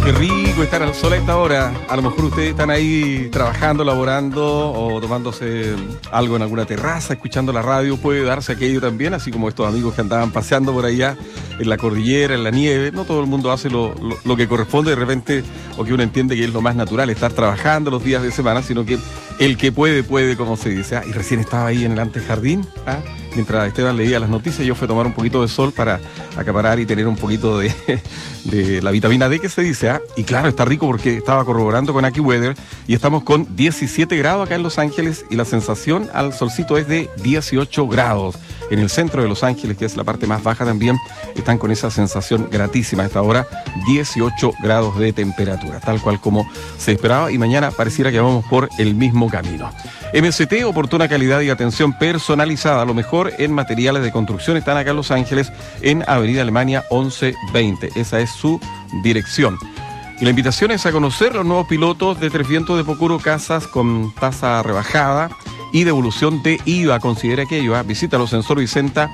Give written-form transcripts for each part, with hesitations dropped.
Qué rico estar al sol a esta hora. A lo mejor ustedes están ahí trabajando, laborando o tomándose algo en alguna terraza, escuchando la radio. Puede darse aquello también, así como estos amigos que andaban paseando por allá en la cordillera, en la nieve. No todo el mundo hace lo que corresponde de repente, o que uno entiende que es lo más natural, estar trabajando los días de semana, sino que el que puede, como se dice. Y recién estaba ahí en el antejardín, mientras Esteban leía las noticias. Yo fui a tomar un poquito de sol para acaparar y tener un poquito de la vitamina D que se dice. Y claro, está rico porque estaba corroborando con AccuWeather y estamos con 17 grados acá en Los Ángeles y la sensación al solcito es de 18 grados. En el centro de Los Ángeles, que es la parte más baja también, están con esa sensación gratísima a esta hora, 18 grados de temperatura, tal cual como se esperaba, y mañana pareciera que vamos por el mismo camino. MST, oportuna calidad y atención personalizada, lo mejor en materiales de construcción, están acá en Los Ángeles, en Avenida Alemania 1120, esa es su dirección. Y la invitación es a conocer los nuevos pilotos de Tres Vientos de Pocuro, casas con tasa rebajada y devolución de IVA. Considere aquello, visítalos en Sor Vicenta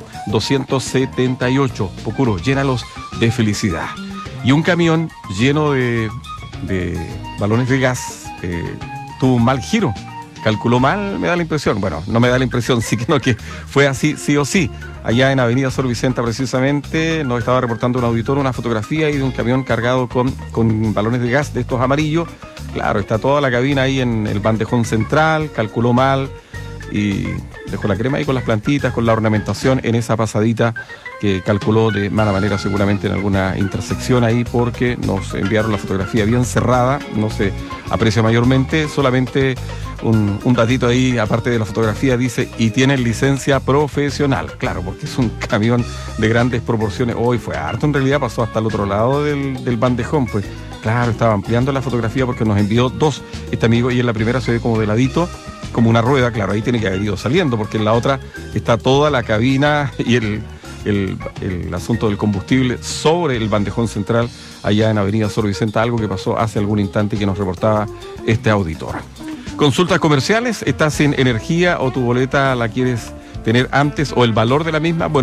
278. Pocuro, llénalos de felicidad. Y un camión lleno de balones de gas tuvo un mal giro. Calculó mal, me da la impresión. Bueno, no me da la impresión, sino que fue así, sí o sí. Allá en Avenida Sor Vicenta, precisamente, nos estaba reportando un auditor una fotografía ahí de un camión cargado con balones de gas de estos amarillos. Claro, está toda la cabina ahí en el bandejón central, calculó mal y dejó la crema ahí con las plantitas, con la ornamentación en esa pasadita que calculó de mala manera seguramente en alguna intersección ahí, porque nos enviaron la fotografía bien cerrada, no se aprecia mayormente, solamente un datito ahí, aparte de la fotografía, dice, y tienen licencia profesional. Claro, porque es un camión de grandes proporciones. Hoy fue harto, en realidad pasó hasta el otro lado del bandejón, pues. Claro, estaba ampliando la fotografía porque nos envió dos este amigo, y en la primera se ve como de ladito, como una rueda. Claro, ahí tiene que haber ido saliendo, porque en la otra está toda la cabina y el asunto del combustible sobre el bandejón central allá en Avenida Sor Vicenta, algo que pasó hace algún instante que nos reportaba este auditor. Consultas comerciales, ¿estás sin energía o tu boleta la quieres tener antes o el valor de la misma? Bueno,